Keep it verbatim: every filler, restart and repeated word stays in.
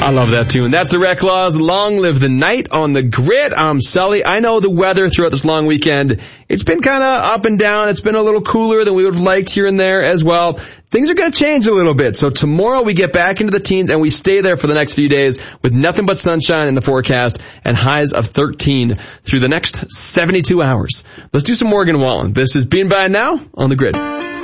I love that tune. That's the Rec Laws. Long live the night on the grid. I'm Sully. I know the weather throughout this long weekend, it's been kind of up and down. It's been a little cooler than we would have liked here and there as well. Things are going to change a little bit. So tomorrow we get back into the teens and we stay there for the next few days with nothing but sunshine in the forecast and highs of thirteen through the next seventy-two hours. Let's do some Morgan Wallen. This is Being By Now on the Grid.